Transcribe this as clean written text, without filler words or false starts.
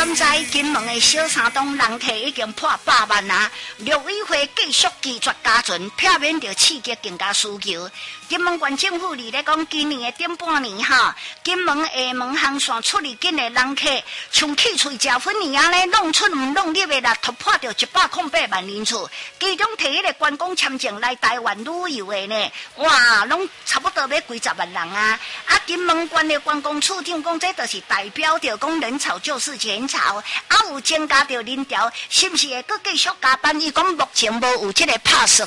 现在金门的小三东人体已经破100万啊！陆委会继续拒绝加准，避免着刺激更加需求。金门县政府咧讲，今年的顶半年哈，金门下门航线出入境的人客，像去喙食粉一样咧，弄出唔弄入的啦，突破着108万人次。其中摕迄个观光签证来台湾旅游的呢，哇，拢差不多要几10万人啊！啊，金门县的观光处长讲，这就是代表着讲人潮就是钱潮，啊有增加着人潮，是不是会搁继续加班？伊讲目前无有这个拍算。